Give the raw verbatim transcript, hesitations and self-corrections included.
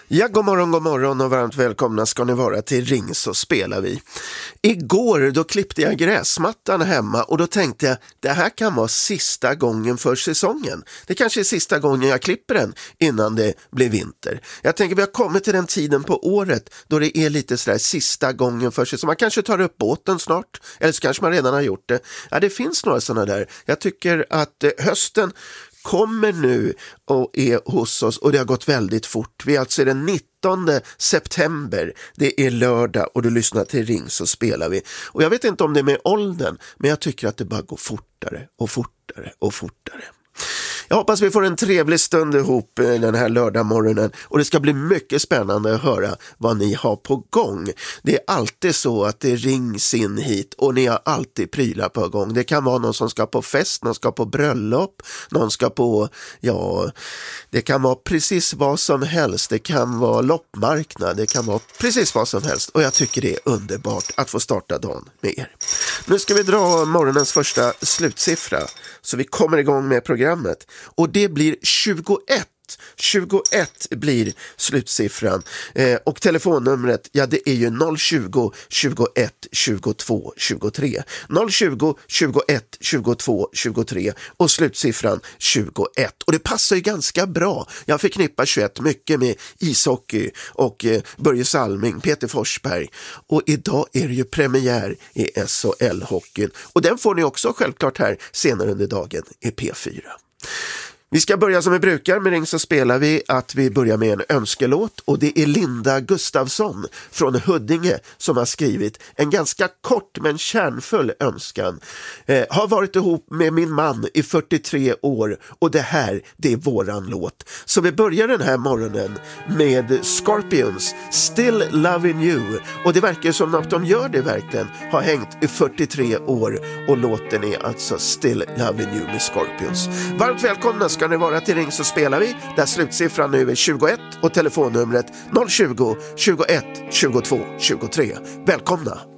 Ja, god morgon, god morgon och varmt välkomna ska ni vara till Ring så spelar vi. Igår då klippte jag gräsmattan hemma och då tänkte jag, det här kan vara sista gången för säsongen. Det kanske är sista gången jag klipper den innan det blir vinter. Jag tänker vi har kommit till den tiden på året då det är lite sådär sista gången för säsongen. Man kanske tar upp båten snart, eller så kanske man redan har gjort det. Ja, det finns några sådana där. Jag tycker att eh, hösten kommer nu och är hos oss och det har gått väldigt fort. Vi är alltså den nittonde september, det är lördag och du lyssnar till Ring så spelar vi. Och jag vet inte om det är med åldern, men jag tycker att det bara går fortare och fortare och fortare. Jag hoppas vi får en trevlig stund ihop den här lördagmorgonen och det ska bli mycket spännande att höra vad ni har på gång. Det är alltid så att det rings in hit och ni har alltid prylar på gång. Det kan vara någon som ska på fest, någon ska på bröllop, någon ska på, ja, det kan vara precis vad som helst. Det kan vara loppmarknad, det kan vara precis vad som helst och jag tycker det är underbart att få starta dagen med er. Nu ska vi dra morgonens första slutsiffra så vi kommer igång med programmet. Och det blir tjugoett. tjugoett blir slutsiffran. Eh, och telefonnumret, ja det är ju noll tjugo, tjugoett, tjugotvå, tjugotre. noll tjugo, tjugoett, tjugotvå, tjugotre och slutsiffran tjugoett. Och det passar ju ganska bra. Jag förknippar tjugoett mycket med ishockey och eh, Börje Salming, Peter Forsberg. Och idag är det ju premiär i S H L-hockeyn. Och den får ni också självklart här senare under dagen i P fyra. Vi ska börja som vi brukar med Ring så spelar vi att vi börjar med en önskelåt och det är Linda Gustafsson från Huddinge som har skrivit en ganska kort men kärnfull önskan. Eh, har varit ihop med min man i fyrtiotre år och det här, det är våran låt. Så vi börjar den här morgonen med Scorpions, Still Loving You och det verkar som att de gör det verkligen, har hängt i fyrtiotre år och låten är alltså Still Loving You med Scorpions. Varmt välkomna ska ni vara till Ring så spelar vi, där slutsiffran nu är tjugoett och telefonnumret noll tjugo, tjugoett, tjugotvå, tjugotre. Välkomna!